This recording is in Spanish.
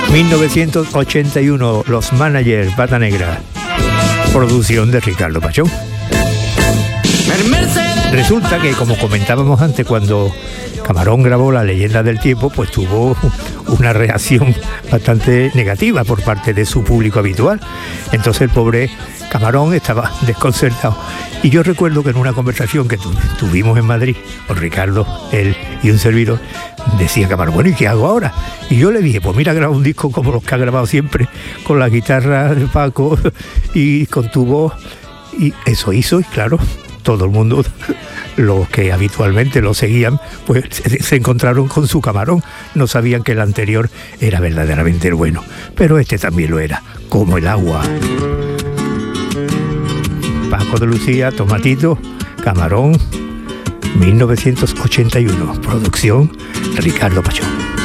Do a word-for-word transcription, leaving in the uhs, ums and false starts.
mil novecientos ochenta y uno, Los Managers, Pata Negra, producción de Ricardo Pachón. Resulta que, como comentábamos antes, cuando Camarón grabó La Leyenda del Tiempo, pues tuvo una reacción bastante negativa por parte de su público habitual. Entonces el pobre Camarón estaba desconcertado. Y yo recuerdo que en una conversación que tu, tuvimos en Madrid con Ricardo, él y un servidor, decía Camarón, bueno, ¿y qué hago ahora? Y yo le dije, pues mira, graba un disco como los que ha grabado siempre, con la guitarra de Paco y con tu voz. Y eso hizo, y claro, todo el mundo, los que habitualmente lo seguían, pues se encontraron con su Camarón. No sabían que el anterior era verdaderamente el bueno, pero este también lo era, como el agua. Paco de Lucía, Tomatito, Camarón, mil novecientos ochenta y uno, producción Ricardo Pachón.